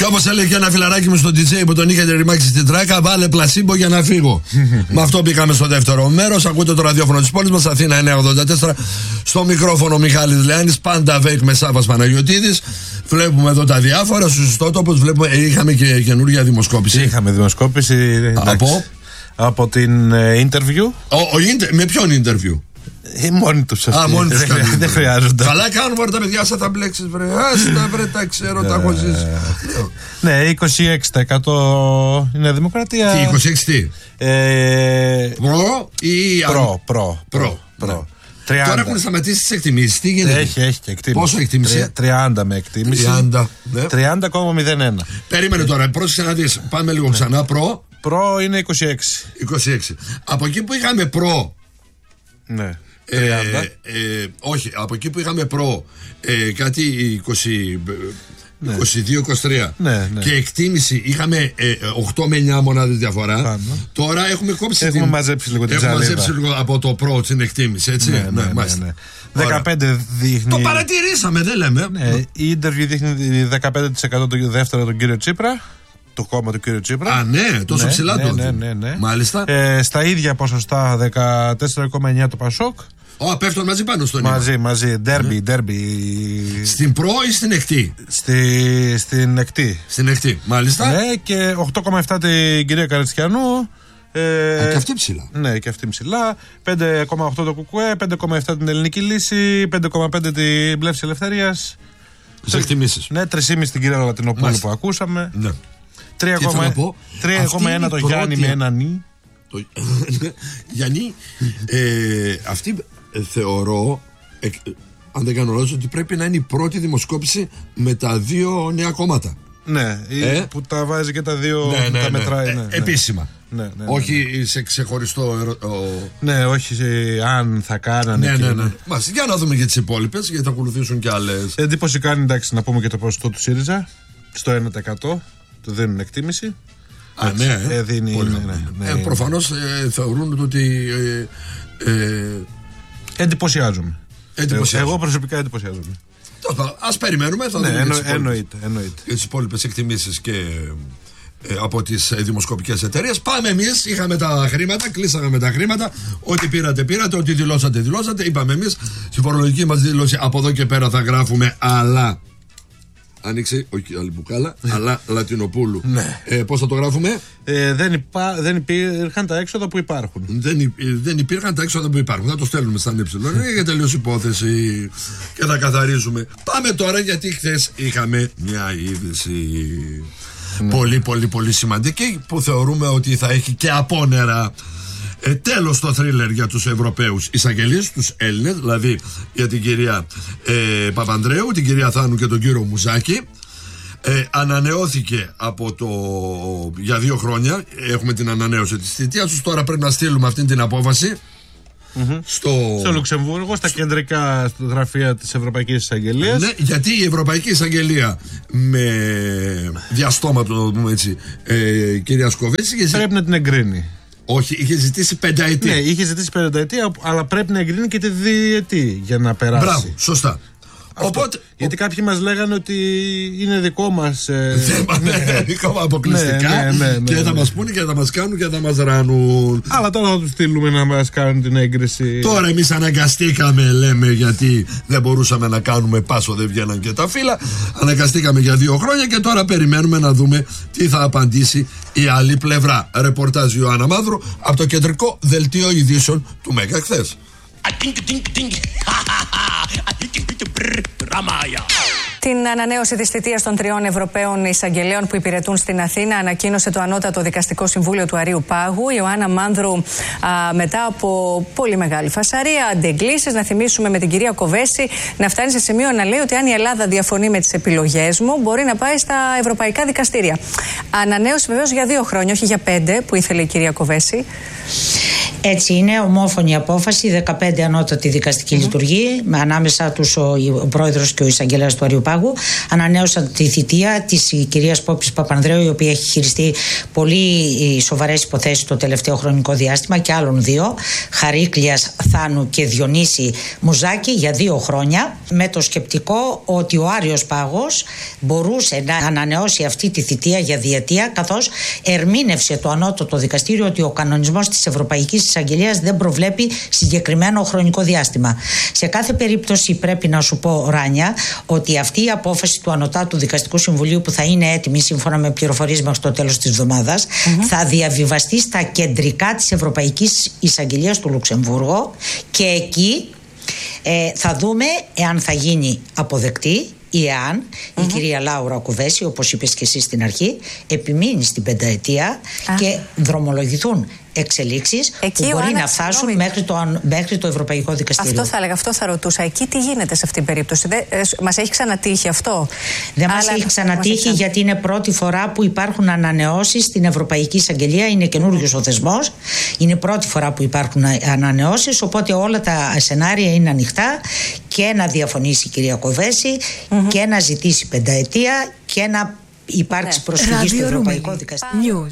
Και όπως έλεγε και ένα φιλαράκι μου στον DJ που τον είχε ρημάξει στην τράκα, βάλε πλασίμπο για να φύγω. Με αυτό μπήκαμε στο δεύτερο μέρος. Ακούτε το ραδιόφωνο της πόλης μας, Αθήνα 984. Στο μικρόφωνο Μιχάλης Λεάνης, πάντα Βέικ με Σάββας Παναγιωτίδης. Βλέπουμε εδώ τα διάφορα στους ιστότοπους. Βλέπουμε, είχαμε και καινούργια δημοσκόπηση. Είχαμε δημοσκόπηση. Από την interview. Με ποιον interview? Μόνοι τους αυτοί. Μόνοι τους δεν χρειάζονται. Καλά κάνουν τα παιδιά, σαν θα μπλέξεις βρε. Άστα βρε, τα ξέρω, τα έχω ζήσει. Ναι, 26% είναι δημοκρατία. Τι, 26 τι? Προ ή προ. Τώρα έχουν σταματήσει τις εκτιμήσεις. Τι γίνεται? Έχει και εκτίμηση. Πόσο εκτίμηση? 30 με εκτίμηση. 30,01. Περίμενε τώρα, πρόσεξε να δεις. Πάμε λίγο ξανά. Προ είναι 26. Από εκεί που είχαμε προ. Ναι. Όχι, από εκεί που είχαμε προ κάτι 22-23 και εκτίμηση είχαμε 8 με 9 μονάδες διαφορά. Τώρα έχουμε κόψει. Έχουμε μαζέψει λίγο την ψαλίδα. Έχουμε μαζέψει λίγο από το προ την εκτίμηση, έτσι. Ναι. 15 δείχνει. Το παρατηρήσαμε, δεν λέμε. Η interview δείχνει 15% το δεύτερο τον κύριο Τσίπρα. Το κόμμα του κύριου Τσίπρα. Α, ναι, τόσο ψηλά το. Ναι. Μάλιστα. Στα ίδια ποσοστά 14,9 το Πασόκ. Πέφτουν μαζί πάνω στο νήμα. Μαζί. Ντέρμπι. Στην προ ή στην εκτή? Στην εκτή. Στην εκτή, μάλιστα. Ναι, και 8,7 την κυρία Καριστιανού. Και αυτή ψηλά. Ναι, και αυτή ψηλά. 5,8 το Κουκουέ, 5,7 την Ελληνική Λύση, 5,5 την Πλεύση Ελευθερίας. Τις εκτιμήσεις. Ναι, 3,5 την κυρία Λατινοπούλου που ακούσαμε. Ναι. 3,1 το Γιάννη με ένα νι. Γιάννη, αυτή θεωρώ, αν δεν κάνω λάθος, ότι πρέπει να είναι η πρώτη δημοσκόπηση με τα δύο νέα κόμματα. Ναι, που τα βάζει και τα δύο, τα μετράει. Επίσημα. Όχι σε ξεχωριστό. Ναι, όχι αν θα κάνανε. Ναι. Για να δούμε και τις υπόλοιπες, γιατί θα ακολουθήσουν και άλλες. Εντύπωση κάνει, εντάξει, να πούμε και το ποσοστό του ΣΥΡΙΖΑ. Στο 1% του δίνουν εκτίμηση. Προφανώς θεωρούν ότι εντυπωσιάζομαι. Εγώ προσωπικά εντυπωσιάζομαι. Ας περιμένουμε, θα δούμε εννοείται. Και τις υπόλοιπες εκτιμήσεις και από τις δημοσκοπικές εταιρείες. Πάμε εμείς, είχαμε τα χρήματα, κλείσαμε με τα χρήματα. Ό,τι πήρατε, ό,τι δηλώσατε. Είπαμε εμείς, στη φορολογική μας δήλωση από εδώ και πέρα θα γράφουμε αλλά. Άνοιξε, όχι άλλη μπουκάλα, αλλά Λατινοπούλου. Πώς θα το γράφουμε? Δεν υπήρχαν τα έξοδα που υπάρχουν. Δεν υπήρχαν τα έξοδα που υπάρχουν. Θα το στέλνουμε στα για τελείως υπόθεση και θα καθαρίζουμε. Πάμε τώρα, γιατί χθες είχαμε μια είδηση πολύ σημαντική που θεωρούμε ότι θα έχει και απόνερα. Τέλος το θρίλερ για τους Ευρωπαίους εισαγγελείς, τους Έλληνες, δηλαδή για την κυρία Παπανδρέου, την κυρία Θάνου και τον κύριο Μουζάκη. Ανανεώθηκε για 2 χρόνια. Έχουμε την ανανέωση της θητείας τους. Τώρα πρέπει να στείλουμε αυτή την απόφαση στο Λουξεμβούργο, στα κεντρικά γραφεία της Ευρωπαϊκής Εισαγγελίας. Ναι, γιατί η Ευρωπαϊκή Εισαγγελία με διαστόματο, να το πούμε έτσι, κυρία Σκοβέτσι, πρέπει να την εγκρίνει. Όχι, είχε ζητήσει 5 ετία. Ναι, είχε ζητήσει 5 ετία, αλλά πρέπει να εγκρίνει και τη 2 ετία για να περάσει. Μπράβο, σωστά. Οπότε, γιατί κάποιοι μας λέγανε ότι είναι δικό μας θέμα, δικό μας αποκλειστικά και θα μας πούνε και θα μας κάνουν και θα μας ράνουν. Αλλά τώρα θα τους στείλουμε να μας κάνουν την έγκριση. Τώρα εμείς αναγκαστήκαμε, λέμε, γιατί δεν μπορούσαμε να κάνουμε πάσο, δεν βγαίναν και τα φύλλα. Αναγκαστήκαμε για 2 χρόνια και τώρα περιμένουμε να δούμε τι θα απαντήσει η άλλη πλευρά. Ρεπορτάζ Ιωάννα Μαύρου από το κεντρικό δελτίο ειδήσεων του Μέγκα χθες. Την ανανέωση της θητείας των 3 Ευρωπαίων εισαγγελέων που υπηρετούν στην Αθήνα ανακοίνωσε το Ανώτατο Δικαστικό Συμβούλιο του Αρείου Πάγου. Η Ιωάννα Μάνδρου, μετά από πολύ μεγάλη φασαρία, αντεγκλήσεις, να θυμίσουμε με την κυρία Κοβέση, να φτάνει σε σημείο να λέει ότι αν η Ελλάδα διαφωνεί με τις επιλογές μου, μπορεί να πάει στα ευρωπαϊκά δικαστήρια. Ανανέωση βεβαίως για 2 χρόνια, όχι για 5 που ήθελε η κυρία Κοβέση. Έτσι είναι, ομόφωνη απόφαση, 15 ανώτατη δικαστική λειτουργή, ανάμεσα τους ο πρόεδρος και ο εισαγγελέας του Αριού Πάγου, ανανέωσαν τη θητεία της κυρίας Πόπης Παπανδρέου, η οποία έχει χειριστεί πολύ σοβαρές υποθέσεις το τελευταίο χρονικό διάστημα, και άλλων δύο, Χαρίκλιας Θάνου και Διονύση Μουζάκη, για 2 χρόνια, με το σκεπτικό ότι ο Άριος Πάγος μπορούσε να ανανεώσει αυτή τη θητεία για διετία, καθώς ερμήνευσε το ανώτατο δικαστήριο ότι ο κανονισμός της Ευρωπαϊκής Εισαγγελίας δεν προβλέπει συγκεκριμένο χρονικό διάστημα. Σε κάθε περίπτωση πρέπει να σου πω, Ράνια, ότι αυτή η απόφαση του Ανωτάτου Δικαστικού Συμβουλίου, που θα είναι έτοιμη σύμφωνα με πληροφορίες μέχρι το τέλος της εβδομάδας, θα διαβιβαστεί στα κεντρικά της Ευρωπαϊκής Εισαγγελίας του Λουξεμβούργο, και εκεί θα δούμε εάν θα γίνει αποδεκτή ή εάν η κυρία Λάουρα Κοβέση, όπως είπες και εσύ στην αρχή, επιμείνει στην 5ετία και δρομολογηθούν εξελίξεις που μπορεί να φτάσουν μέχρι το Ευρωπαϊκό Δικαστήριο. Αυτό θα έλεγα, αυτό θα ρωτούσα. Εκεί τι γίνεται σε αυτήν την περίπτωση? Μας έχει ξανατύχει αυτό? Δεν μας έχει ξανατύχει, γιατί είναι πρώτη φορά που υπάρχουν ανανεώσεις στην Ευρωπαϊκή Εισαγγελία. Είναι καινούριος ο θεσμός. Είναι πρώτη φορά που υπάρχουν ανανεώσεις. Οπότε όλα τα σενάρια είναι ανοιχτά, και να διαφωνήσει η κυρία Κοβέση και να ζητήσει 5ετία και να υπάρξει προσφυγή στο Ευρωπαϊκό Δικαστήριο.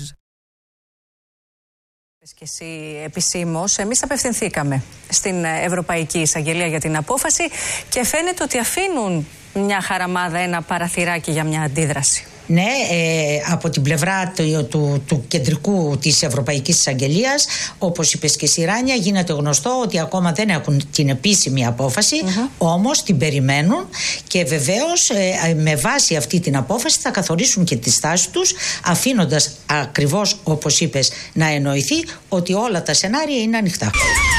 Και εσύ επισήμως, εμείς απευθυνθήκαμε στην Ευρωπαϊκή Εισαγγελία για την απόφαση και φαίνεται ότι αφήνουν μια χαραμάδα, ένα παραθυράκι για μια αντίδραση. Ναι, από την πλευρά του κεντρικού της Ευρωπαϊκής Εισαγγελίας, όπως είπες και εσύ, Ράνια, γίνεται γνωστό ότι ακόμα δεν έχουν την επίσημη απόφαση, όμως την περιμένουν, και βεβαίως με βάση αυτή την απόφαση θα καθορίσουν και τη στάση τους, αφήνοντας ακριβώς όπως είπες να εννοηθεί ότι όλα τα σενάρια είναι ανοιχτά.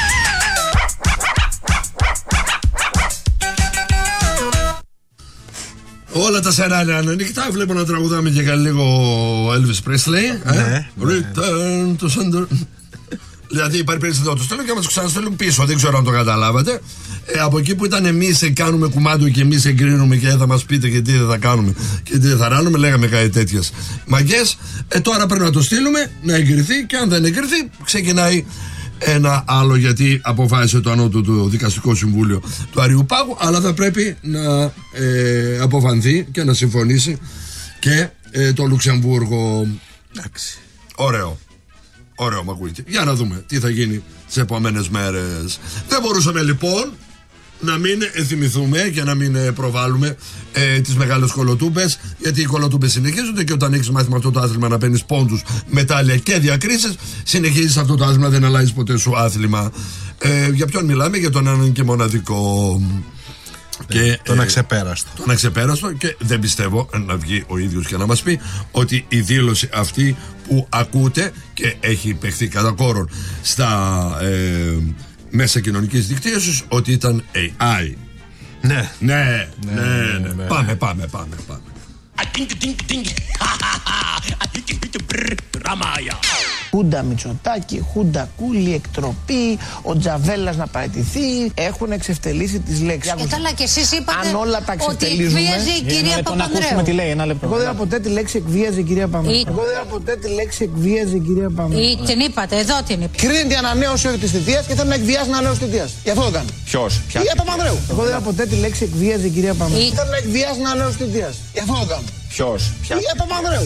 Όλα τα σενάρια είναι ανοιχτά. Βλέπω να τραγουδάμε και λίγο Elvis Presley. Return to sender. Δηλαδή υπάρχει περίπτωση να το στέλνουν και μας ξαναστέλνουν πίσω. Δεν ξέρω αν το καταλάβατε. Από εκεί που ήταν εμείς κάνουμε κουμάντο και εμείς εγκρίνουμε και θα μας πείτε και τι δεν θα κάνουμε και τι δεν θα ράνουμε, λέγαμε κάτι τέτοιες μαγκές. Τώρα πρέπει να το στείλουμε, να εγκριθεί, και αν δεν εγκριθεί ξεκινάει ένα άλλο, γιατί αποφάσισε το Ανώτατο Δικαστικό Συμβούλιο του Αριού Πάγου, αλλά θα πρέπει να αποφανθεί και να συμφωνήσει και το Λουξεμβούργο. Εντάξει. Ωραίο, μ' ακούγεται. Για να δούμε τι θα γίνει τις επόμενες μέρες. Δεν μπορούσαμε λοιπόν να μην ενθυμηθούμε και να μην προβάλλουμε τις μεγάλες κολοτούμπες, γιατί οι κολοτούμπες συνεχίζονται, και όταν έχεις μάθει με αυτό το άθλημα να παίρνεις πόντους, μετάλλια και διακρίσεις, συνεχίζεις αυτό το άθλημα, δεν αλλάζεις ποτέ σου άθλημα. Για ποιον μιλάμε? Για τον έναν και μοναδικό και, τον αξεπέραστο. Τον αξεπέραστο, και δεν πιστεύω να βγει ο ίδιος και να μας πει ότι η δήλωση αυτή που ακούτε και έχει παιχθεί κατά κόρον στα μέσα κοινωνικής δικτύωσης ότι ήταν AI. Ναι. Πάμε. Χούντα Μητσοτάκη, χούντα Κούλη, εκτροπή, ο Τζαβέλας να παραιτηθεί. Έχουν εξευτελίσει τις λέξεις. Καλά, και εσείς είπατε αν όλα τα ότι εκβίαζε η κυρία Παπανδρέου. Τι λέει, ένα λεπτό. Εγώ δεν είπα ποτέ τη λέξη εκβίαζε η κυρία Παπανδρέου. Την είπατε, εδώ την είπατε. Κρίνει την ανανέωση όχι της θητείας και θέλει να εκβιάσει την ανανέωση της θητείας. Γι' αυτό το κάνει. Ποιος? Η κυρία Παπανδρέου. Εγώ δεν είπα ποτέ τη λέξη εκβίαζε η κυρία Παπανδρέου. Θέλει να εκβιάσει την ανανέωση της θητείας. Γι' αυτό το κάνει. Ποιος? Η κυρία Παπανδρέου.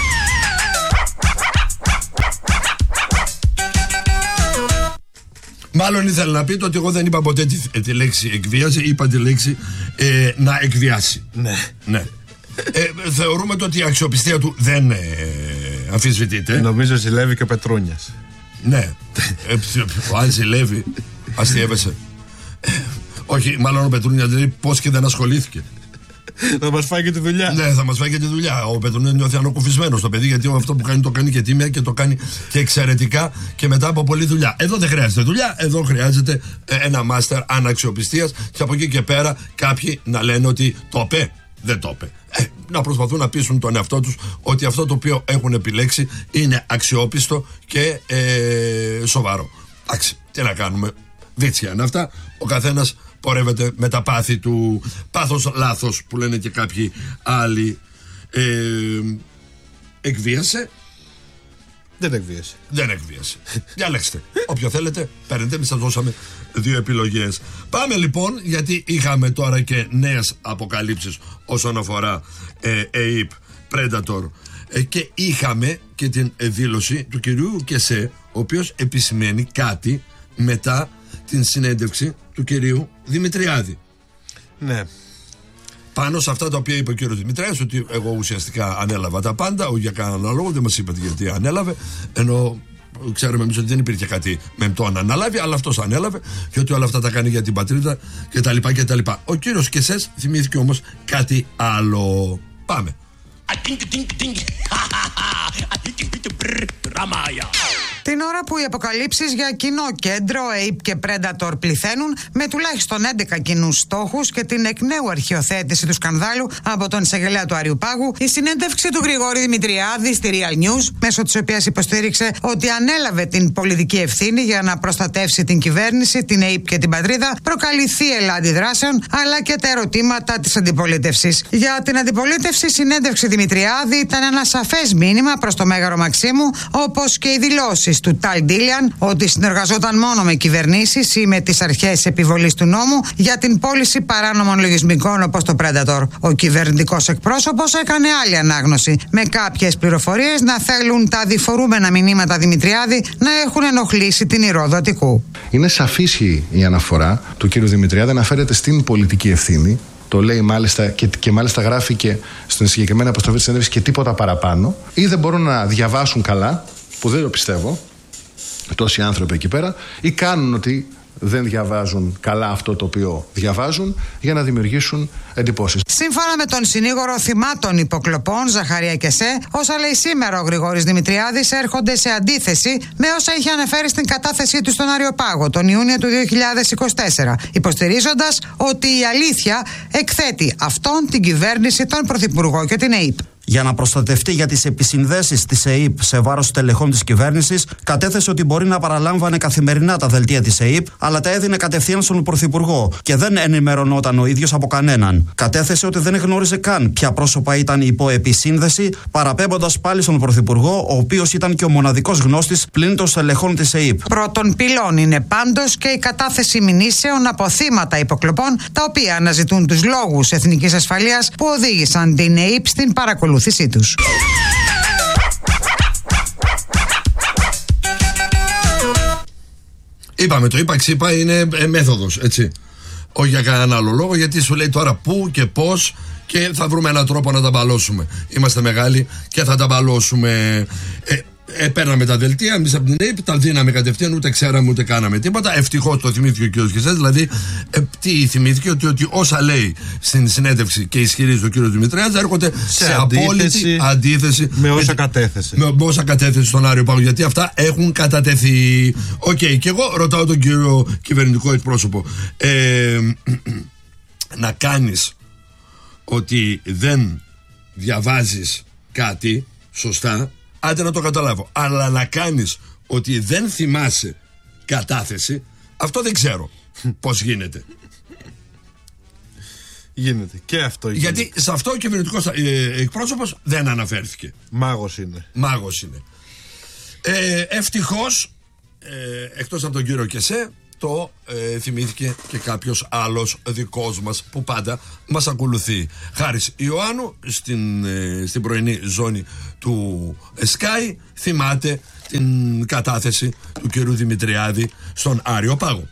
Μάλλον ήθελα να πείτε ότι εγώ δεν είπα ποτέ τη λέξη εκβίαζε, είπα τη λέξη να εκβιάσει. Ναι. Θεωρούμε ότι η αξιοπιστία του δεν αμφισβητείται. Νομίζω ζηλεύει και ο Πετρούνιας. Ναι. Αν ζηλεύει, αστείευεσαι. Όχι, μάλλον ο Πετρούνιας λέει πώς και δεν ασχολήθηκε. Θα μας φάει και τη δουλειά. Ναι, θα μας φάει και τη δουλειά. Ο Πετρούνιας νιώθει ανακουφισμένος το παιδί, γιατί αυτό που κάνει το κάνει και τίμια και το κάνει και εξαιρετικά και μετά από πολλή δουλειά. Εδώ δεν χρειάζεται δουλειά, εδώ χρειάζεται ένα μάστερ αναξιοπιστίας, και από εκεί και πέρα κάποιοι να λένε ότι το είπε, δεν το είπε. Να προσπαθούν να πείσουν τον εαυτό τους ότι αυτό το οποίο έχουν επιλέξει είναι αξιόπιστο και σοβαρό. Εντάξει, τι να κάνουμε. Βίτσια είναι αυτά. Ο καθένας πορεύεται με τα πάθη του. Πάθος λάθος που λένε και κάποιοι άλλοι. Εκβίασε. Δεν εκβίασε. Δεν εκβίασε. Διαλέξτε. Όποιο θέλετε, παίρνετε. Εμείς σας δώσαμε 2 επιλογές. Πάμε λοιπόν, γιατί είχαμε τώρα και νέες αποκαλύψεις όσον αφορά ΑΕΠ, Predator, και είχαμε και την δήλωση του κυρίου Κεσέ, ο οποίος επισημαίνει κάτι μετά την συνέντευξη του κυρίου Δημητριάδη. Ναι. Πάνω σε αυτά τα οποία είπε ο κύριος Δημητριάδης, ότι εγώ ουσιαστικά ανέλαβα τα πάντα, για κανένα λόγο, δεν μας είπατε γιατί ανέλαβε, ενώ ξέρουμε εμείς ότι δεν υπήρχε κάτι μεμπτό να αναλάβει, αλλά αυτός ανέλαβε και ότι όλα αυτά τα κάνει για την πατρίδα κτλ. Ο κύριος Κεσές θυμήθηκε όμως κάτι άλλο. Πάμε. Την ώρα που οι αποκαλύψεις για κοινό κέντρο, ΑΕΠ και Predator πληθαίνουν με τουλάχιστον 11 κοινούς στόχους και την εκ νέου αρχιοθέτηση του σκανδάλου από τον εισαγγελέα του Άριου Πάγου, η συνέντευξη του Γρηγόρη Δημητριάδη στη Real News, μέσω της οποίας υποστήριξε ότι ανέλαβε την πολιτική ευθύνη για να προστατεύσει την κυβέρνηση, την ΑΕΠ και την πατρίδα, προκαλεί θύελλα αντιδράσεων αλλά και τα ερωτήματα της αντιπολίτευσης. Για την αντιπολίτευση, η συνέντευξη Δημητριάδη ήταν ένα σαφές μήνυμα προς το Μέγαρο Μαξίμου, όπως και οι δηλώσεις του Ταλ Ντίλιαν ότι συνεργαζόταν μόνο με κυβερνήσεις ή με τις αρχές επιβολής του νόμου για την πώληση παράνομων λογισμικών όπως το Predator. Ο κυβερνητικός εκπρόσωπος έκανε άλλη ανάγνωση, με κάποιες πληροφορίες να θέλουν τα διφορούμενα μηνύματα Δημητριάδη να έχουν ενοχλήσει την Ηρώδο Αττικού. Είναι σαφής η αναφορά του κ. Δημητριάδη, αναφέρεται στην πολιτική ευθύνη. Το λέει μάλιστα και μάλιστα γράφει και στην συγκεκριμένη αποστροφή της συνέντευξης και τίποτα παραπάνω. Ή δεν μπορούν να διαβάσουν καλά, που δεν το πιστεύω, τόσοι άνθρωποι εκεί πέρα, ή κάνουν ότι δεν διαβάζουν καλά αυτό το οποίο διαβάζουν για να δημιουργήσουν εντυπώσεις. Σύμφωνα με τον συνήγορο θυμάτων υποκλοπών Ζαχαρία Κεσέ, όσα λέει σήμερα ο Γρηγόρης Δημητριάδης έρχονται σε αντίθεση με όσα είχε αναφέρει στην κατάθεσή του στον Άριο Πάγο τον Ιούνιο του 2024, υποστηρίζοντας ότι η αλήθεια εκθέτει αυτόν, την κυβέρνηση, τον Πρωθυπουργό και την ΑΕΠ. Για να προστατευτεί για τις επισυνδέσεις της ΑΕΠ σε βάρος τελεχών της κυβέρνησης, κατέθεσε ότι μπορεί να παραλάμβανε καθημερινά τα δελτία της ΑΕΠ, αλλά τα έδινε κατευθείαν στον Πρωθυπουργό και δεν ενημερωνόταν ο ίδιος από κανέναν. Κατέθεσε ότι δεν γνώριζε καν ποια πρόσωπα ήταν υπό επισύνδεση, παραπέμποντας πάλι στον Πρωθυπουργό, ο οποίος ήταν και ο μοναδικός γνώστης πλην των στελεχών της ΑΕΠ. Πρώτον πυλών είναι πάντως και η κατάθεση μηνύσεων από θύματα υποκλοπών, τα οποία αναζητούν τους λόγους εθνικής ασφαλείας που οδήγησαν την ΑΕΠ στην παρακολούθηση τους. Είπαμε, το είπα ξύπα είναι μέθοδος, έτσι. Όχι για κανέναν άλλο λόγο, γιατί σου λέει τώρα πού και πώς και θα βρούμε έναν τρόπο να τα μπαλώσουμε. Είμαστε μεγάλοι και θα τα μπαλώσουμε. Παίρναμε τα δελτία, εμείς από την ΑΕΠ τα δίναμε κατευθείαν, ούτε ξέραμε ούτε κάναμε τίποτα. Ευτυχώς το θυμήθηκε ο κ. Κεσές, δηλαδή τι θυμήθηκε, ότι όσα λέει στην συνέντευξη και ισχυρίζει ο κ. Δημητριάδη έρχονται σε απόλυτη αντίθεση με όσα κατέθεσε. Με όσα κατέθεσε στον Άριο Πάγο, γιατί αυτά έχουν κατατεθεί. Και εγώ ρωτάω τον κύριο κυβερνητικό εκπρόσωπο, να κάνεις ότι δεν διαβάζεις κάτι σωστά, άντε να το καταλάβω, αλλά να κάνεις ότι δεν θυμάσαι κατάθεση, αυτό δεν ξέρω πώς γίνεται. Γίνεται και αυτό γίνεται. Γιατί σε αυτό ο κυβερνητικός εκπρόσωπος δεν αναφέρθηκε. Μάγος είναι. Ευτυχώς, εκτός από τον κύριο Κεσέ, το θυμήθηκε και κάποιος δικός μας που πάντα μας ακολουθεί. Χάρης Ιωάννου στην πρωινή ζώνη του Sky θυμάται την κατάθεση του κ. Δημητριάδη στον Άριο Πάγο.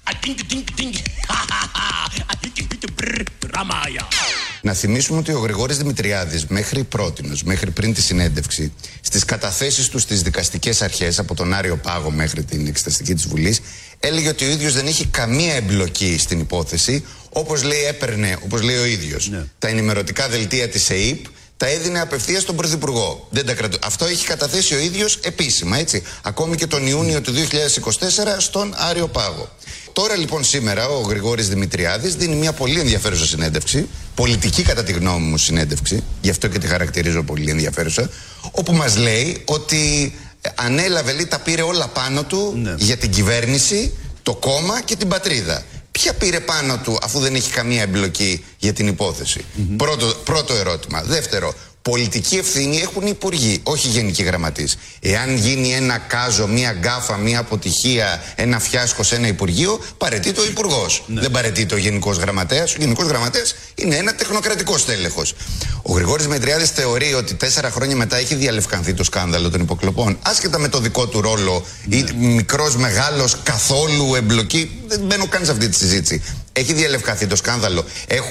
Να θυμίσουμε ότι ο Γρηγόρης Δημητριάδης μέχρι πριν τη συνέντευξη, στις καταθέσεις του στις δικαστικές αρχές από τον Άριο Πάγο μέχρι την εξεταστική της Βουλής, έλεγε ότι ο ίδιος δεν είχε καμία εμπλοκή στην υπόθεση, όπως λέει ο ίδιος. Ναι. Τα ενημερωτικά δελτία της ΑΕΠ τα έδινε απευθείας στον Πρωθυπουργό. Αυτό έχει καταθέσει ο ίδιος επίσημα, έτσι. Ακόμη και τον Ιούνιο του 2024 στον Άριο Πάγο. Τώρα λοιπόν σήμερα ο Γρηγόρης Δημητριάδης δίνει μια πολύ ενδιαφέρουσα συνέντευξη, πολιτική κατά τη γνώμη μου συνέντευξη, γι' αυτό και τη χαρακτηρίζω πολύ ενδιαφέρουσα, όπου μας λέει ότι ανέλαβε, τα πήρε όλα πάνω του για την κυβέρνηση, το κόμμα και την πατρίδα. Ποια πήρε πάνω του αφού δεν έχει καμία εμπλοκή για την υπόθεση? Πρώτο ερώτημα. Δεύτερο, Πολιτική ευθύνη έχουν οι υπουργοί, όχι οι γενικοί γραμματείς. Εάν γίνει ένα κάζο, μία γκάφα, μία αποτυχία, ένα φιάσκο σε ένα υπουργείο, παραιτείται ο υπουργός. Δεν παραιτείται ο γενικός γραμματέας. Ο γενικός γραμματέας είναι ένα τεχνοκρατικό στέλεχος. Ο Γρηγόρης Δημητριάδης θεωρεί ότι 4 χρόνια μετά έχει διαλευκανθεί το σκάνδαλο των υποκλοπών, άσχετα με το δικό του ρόλο, ή μικρός, μεγάλος, καθόλου εμπλοκή. Δεν μπαίνω καν σε αυτή τη συζήτηση. Έχει διαλευκανθεί το σκάνδαλο.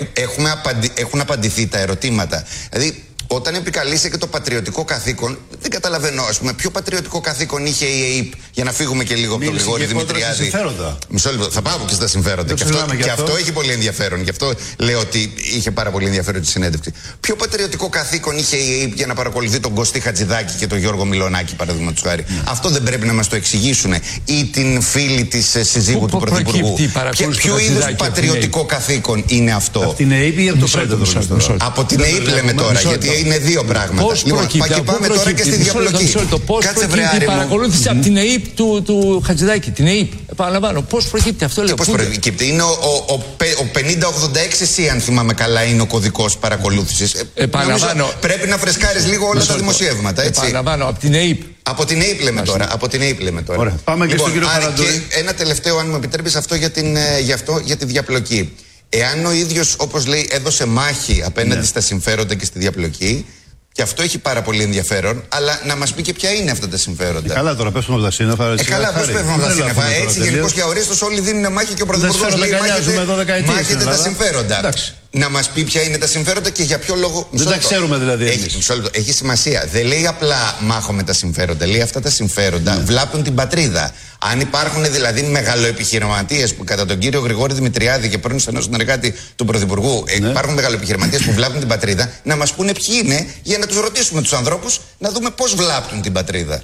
Έχουν απαντηθεί τα ερωτήματα. Δηλαδή, όταν επικαλείσαι και το πατριωτικό καθήκον, δεν καταλαβαίνω, ας πούμε, ποιο πατριωτικό καθήκον είχε η ΕΕΠ, για να φύγουμε και λίγο από τον Γρηγόρη Δημητριάδη. Μισό λεπτό, θα πάω και στα συμφέροντα. Και αυτό έχει πολύ ενδιαφέρον. Γι' αυτό λέω ότι είχε πάρα πολύ ενδιαφέρον τη συνέντευξη. Ποιο πατριωτικό καθήκον είχε η ΕΕΠ για να παρακολουθεί τον Κωστή Χατζηδάκη και τον Γιώργο Μιλονάκη, παραδείγματος χάρη? Αυτό δεν πρέπει να μας το εξηγήσουν? Ή την φίλη της συζύγου του Πρωθυπουργού? Ποιο είδους πατριωτικό καθήκον είναι αυτό? Από την ΕΕΠ ή από το Πρέτεδρο? Από την ΕΕΠ λέμε τώρα, γιατί είναι δύο πράγματα. Και πάμε τώρα και στη διαπλοκή. Πώς προκύπτει η παρακολούθηση από την ΕΕΠ του Χατζηδάκη? Την ΕΕΠ, επαναλαμβάνω, πώς προκύπτει αυτό? Πώς προκύπτει? Είναι ο 5086C, αν θυμάμαι καλά, είναι ο κωδικός παρακολούθησης. Επαναλαμβάνω. Πρέπει να φρεσκάρεις λίγο όλα τα δημοσιεύματα, έτσι. Επαναλαμβάνω, από την ΕΕΠ. Από την ΕΕΠ λέμε τώρα. Από την ΕΕΠ λέμε τώρα. Ωραία, πάμε και στον κύριο Καραντούρη. Και ένα τελευταίο, αν μου επιτρέπεις, για τη διαπλοκή. Εάν ο ίδιος, όπως λέει, έδωσε μάχη απέναντι στα συμφέροντα και στη διαπλοκή, και αυτό έχει πάρα πολύ ενδιαφέρον, αλλά να μας πει και ποια είναι αυτά τα συμφέροντα. Καλά, τώρα πέφτουμε από τα σύννεφα. Καλά, πώς πέφτουμε από τα σύννεφα? Έτσι, γενικώς και αορίστως όλοι δίνουν μάχη και ο Πρωθυπουργός λέει μάχεται τα συμφέροντα. Εντάξει. Να μας πει ποια είναι τα συμφέροντα και για ποιο λόγο. Δεν τα ξέρουμε δηλαδή. Έχει σημασία. Δεν λέει απλά μάχομαι τα συμφέροντα. Λέει αυτά τα συμφέροντα βλάπτουν την πατρίδα. Αν υπάρχουν δηλαδή μεγαλοεπιχειρηματίες που, κατά τον κύριο Γρηγόρη Δημητριάδη και πρώην στενό συνεργάτη του Πρωθυπουργού, υπάρχουν μεγαλοεπιχειρηματίες που βλάπτουν την πατρίδα, να μας πούνε ποιοι είναι, για να τους ρωτήσουμε τους ανθρώπους, να δούμε πώς βλάπτουν την πατρίδα.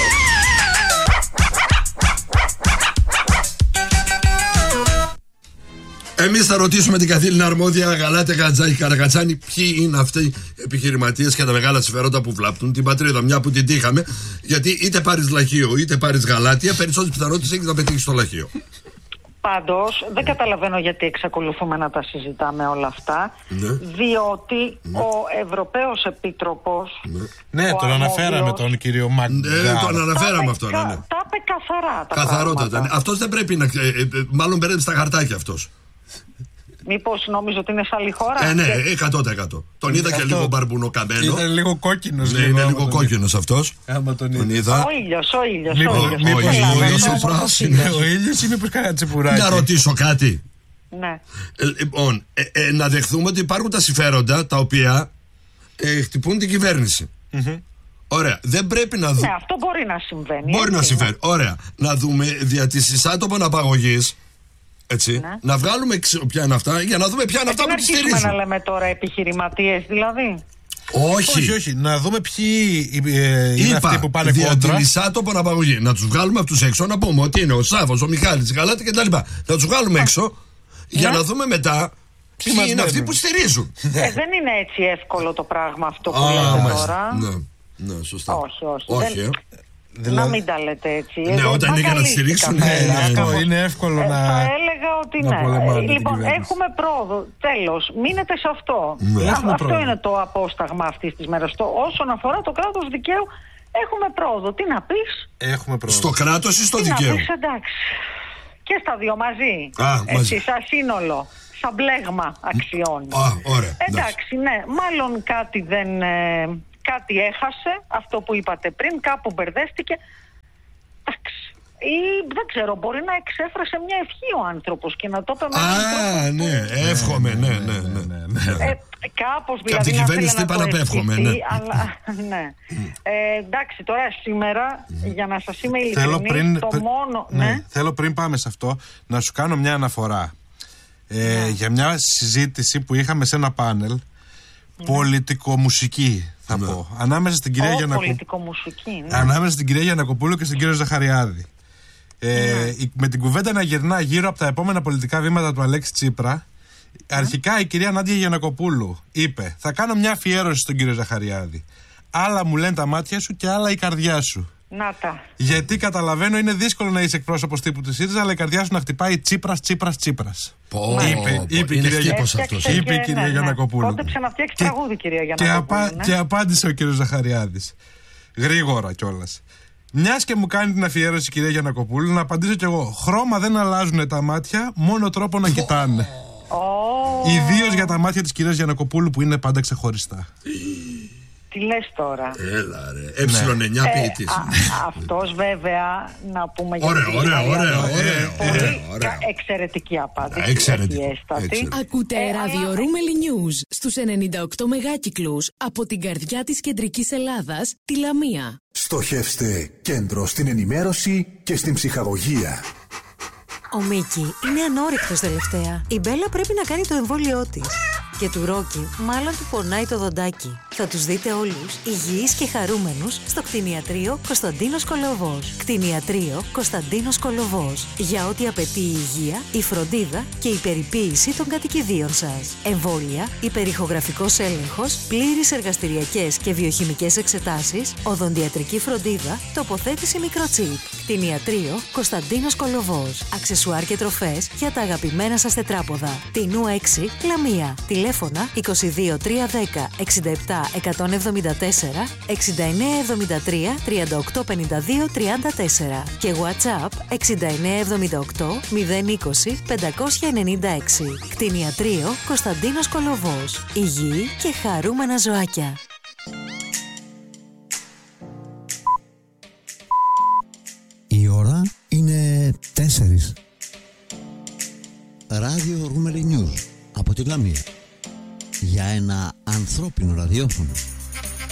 Εμείς θα ρωτήσουμε την καθήλυνα αρμόδια Γαλάτε Καρακατσάνη ποιοι είναι αυτοί οι επιχειρηματίες και τα μεγάλα συμφέροντα που βλάπτουν την πατρίδα. Μια που την τύχαμε, γιατί είτε πάρεις λαχείο είτε πάρεις Γαλάτια, περισσότερες πιθανότητες έχεις να πετύχεις το λαχείο. Πάντως, δεν καταλαβαίνω γιατί εξακολουθούμε να τα συζητάμε όλα αυτά, διότι ο Ευρωπαίος Επίτροπος... Ναι, τον αναφέραμε τον κύριο Μαγκάρ. Τον αναφέραμε αυτό. Τα είπε καθαρά τα καθαρότατα. Αυτός δεν πρέπει να... μάλλον μπερδεύει στα χαρτάκια αυτός. Μήπως νομίζω ότι είναι σε άλλη χώρα? Ναι, 100%. Τον είδα και λίγο μπαρμπουνοκαμένο. Ήταν λίγο κόκκινος. Ναι, είναι λίγο κόκκινος αυτός. Τον είδα. Ο ήλιος. Ο ήλιος είναι πως κανένα τσιπουράκι. Να ρωτήσω κάτι. Ναι. Λοιπόν, να δεχθούμε ότι υπάρχουν τα συμφέροντα τα οποία χτυπούν την κυβέρνηση. Ωραία. Δεν πρέπει να δούμε. Ναι, αυτό μπορεί να συμβαίνει. Μπορεί να συμβαίνει. Ωραία. Να δούμε δια της εισάτομων απαγωγής. Έτσι, να βγάλουμε ποια είναι αυτά για να δούμε ποια είναι αυτά που τις στηρίζουν. Δεν να λέμε τώρα επιχειρηματίες δηλαδή. Όχι. Να δούμε ποιοι είναι αυτοί που πάνε κόντρα. Δια την εισάτομων απαγωγή. Να τους βγάλουμε από τους έξω, να πούμε ότι είναι ο Σάββος, ο Μιχάλης, η Γαλάτη κτλ. Να τους βγάλουμε έξω για να δούμε μετά ποιοι είναι αυτοί που στηρίζουν. Δεν είναι έτσι εύκολο το πράγμα αυτό που λέτε τώρα. Ναι, σωστά. Όχι. Να μην τα λέτε έτσι. Ναι, όταν είναι για να τη στηρίξουν. Είναι εύκολο να. Θα έλεγα ότι ναι. Λοιπόν, έχουμε πρόοδο. Τέλος, μείνετε σε αυτό. Αυτό είναι το απόσταγμα αυτής της μέρας. Όσον αφορά το κράτος δικαίου, έχουμε πρόοδο. Τι να πεις? Έχουμε πρόοδο. Στο κράτος ή στο δικαίωμα? Εντάξει. Και στα δύο μαζί. Έτσι, σαν σύνολο. Σαν μπλέγμα αξιών. Εντάξει, ναι. Μάλλον κάτι δεν. Κάτι έχασε, αυτό που είπατε πριν, κάπου μπερδεύτηκε. Εντάξει. Ή δεν ξέρω, μπορεί να εξέφρασε μια ευχή ο άνθρωπος και να το είπε με ναι, εύχομαι, ναι. Κάπως δηλαδή. Και από την κυβέρνηση τι είπα να πέφχομαι, ναι. Αλλά, ναι. Εντάξει, τώρα σήμερα, για να σας είμαι ειλικρινής, το μόνο... Θέλω πριν πάμε σε αυτό, να σου κάνω μια αναφορά. Για μια συζήτηση που είχαμε σε ένα πάνελ, πολιτικομουσική θα πω, ανάμεσα στην κυρία ανάμεσα στην κυρία Γιαννακοπούλου και στον κύριο Ζαχαριάδη. Με την κουβέντα να γυρνά γύρω από τα επόμενα πολιτικά βήματα του Αλέξη Τσίπρα, αρχικά η κυρία Νάντια Γιαννακοπούλου είπε: θα κάνω μια αφιέρωση στον κύριο Ζαχαριάδη. Άλλα μου λένε τα μάτια σου και άλλα η καρδιά σου. Να τα. Γιατί καταλαβαίνω είναι δύσκολο να είσαι εκπρόσωπος τύπου της ΣΥΡΙΖΑ, αλλά η καρδιά σου να χτυπάει Τσίπρας. Είπε η κυρία Γιαννακοπούλου. Κόντεψε να φτιάξει τραγούδι, κυρία Γιαννακοπούλου. Και απάντησε ο κύριος Ζαχαριάδης. Γρήγορα κιόλας. Μιας και μου κάνει την αφιέρωση η κυρία Γιαννακοπούλου, να απαντήσω κι εγώ. Χρώμα δεν αλλάζουν τα μάτια, μόνο τρόπο να κοιτάνε. Ιδίως για τα μάτια της κυρίας Γιαννακοπούλου που είναι πάντα ξεχωριστά. Τι λες τώρα? Έλα ρε, ε9 ποιητής. Αυτός βέβαια, να πούμε για ωραία. Εξαιρετική απάντηση. Ακούτε Radio Roomeli News στους 98 μεγάκυκλους από την καρδιά της κεντρικής Ελλάδας, τη Λαμία. Στοχεύστε κέντρο στην ενημέρωση και στην ψυχαγωγία. Ο Μίκη είναι ανόρυκτος τελευταία. Η Μπέλα πρέπει να κάνει το εμβόλιό της. Και του Ρόκι μάλλον του πονάει το δοντάκι. Θα τους δείτε όλους υγιείς και χαρούμενους στο κτηνιατρίο Κωνσταντίνος Κολοβός. Κτηνιατρίο Κωνσταντίνος Κολοβός. Για ό,τι απαιτεί η υγεία, η φροντίδα και η περιποίηση των κατοικιδίων σας. Εμβόλια, υπερηχογραφικός έλεγχος, πλήρεις εργαστηριακές και βιοχημικές εξετάσεις, οδοντιατρική φροντίδα, τοποθέτηση μικροτσίπ. Κτηνιατρίο Κωνσταντίνος Κολοβός. Αξεσουάρ και τροφές για τα αγαπημένα σας τετράποδα. Τινού 6, Λαμία. Τηλέφωνα 22 310 67 174 69 73 38 52 34 και WhatsApp 69 78 020 596. Κτηνιατρίο Κωνσταντίνος Κολοβός. Υγιή και χαρούμενα ζωάκια. Η ώρα είναι 4. Ράδιο Roomeli News από τη Λαμία. Για ένα ανθρώπινο ραδιόφωνο.